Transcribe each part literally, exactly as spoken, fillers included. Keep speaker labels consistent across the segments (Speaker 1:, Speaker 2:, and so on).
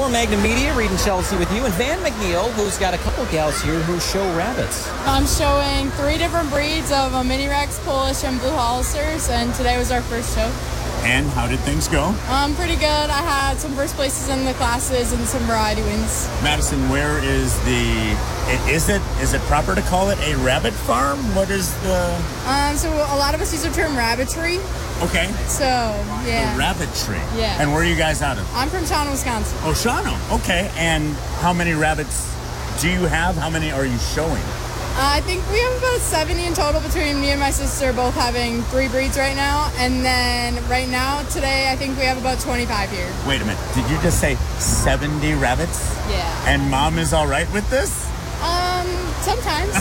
Speaker 1: For Magnum Media, Reed and Chelsea with you, and Van McNeil, who's got a couple gals here who show rabbits.
Speaker 2: I'm showing three different breeds of a Mini Rex, Polish, and Blue Holsters, and today was our first show.
Speaker 3: And how did things go?
Speaker 2: Um, pretty good. I had some first places in the classes and some variety wins.
Speaker 3: Madison, where is the, is it is it proper to call it a rabbit farm? What is the...
Speaker 2: Um, so a lot of us use the term rabbitry.
Speaker 3: Okay.
Speaker 2: So, yeah.
Speaker 3: The rabbitry.
Speaker 2: Yeah.
Speaker 3: And where are you guys out of?
Speaker 2: I'm from Shawano, Wisconsin.
Speaker 3: Oh, Shawano. Okay. And how many rabbits do you have? How many are you showing?
Speaker 2: Uh, I think we have about seventy in total between me and my sister, both having three breeds right now. And then right now, today, I think we have about twenty-five here.
Speaker 3: Wait a minute. Did you just say seventy rabbits?
Speaker 2: Yeah.
Speaker 3: And Mom is all right with this?
Speaker 2: Um, sometimes.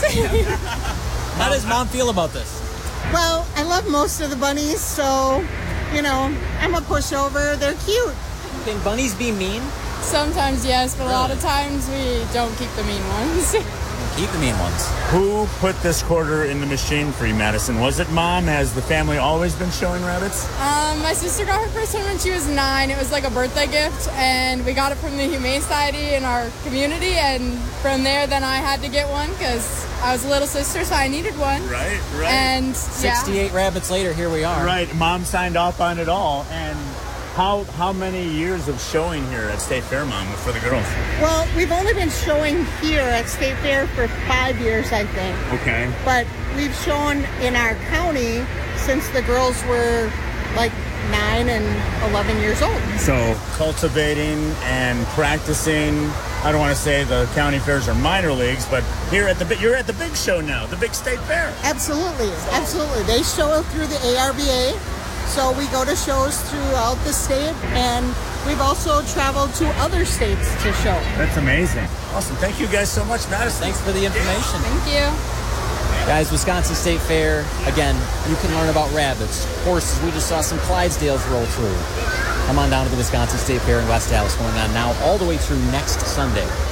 Speaker 1: How does Mom feel about this?
Speaker 4: Well, I love most of the bunnies, so, you know, I'm a pushover. They're cute.
Speaker 1: Can bunnies be mean?
Speaker 2: Sometimes, yes, but a lot of times we don't keep the mean ones.
Speaker 1: Keep the mean ones.
Speaker 3: Who put this quarter in the machine for you, Madison? Was it Mom? Has the family always been showing rabbits?
Speaker 2: Um, my sister got her first one when she was nine. It was like a birthday gift, and we got it from the Humane Society in our community, and from there, then I had to get one because I was a little sister, so I needed one.
Speaker 3: Right, right.
Speaker 2: And, yeah.
Speaker 1: sixty-eight rabbits later, here we are.
Speaker 3: Right, Mom signed off on it all, and How how many years of showing here at State Fair, Mom, for the girls?
Speaker 4: Well, we've only been showing here at State Fair for five years, I think.
Speaker 3: Okay.
Speaker 4: But we've shown in our county since the girls were like nine and eleven years old.
Speaker 3: So cultivating and practicing. I don't want to say the county fairs are minor leagues, but here at the you're at the big show now, the big State Fair.
Speaker 4: Absolutely, absolutely. They show through the A R B A. So we go to shows throughout the state, and we've also traveled to other states to show.
Speaker 3: That's amazing. Awesome. Thank you guys so much, Madison.
Speaker 1: Thanks for the information.
Speaker 2: Thank you.
Speaker 1: Guys, Wisconsin State Fair, again, you can learn about rabbits, horses. We just saw some Clydesdales roll through. Come on down to the Wisconsin State Fair in West Allis, going on now all the way through next Sunday.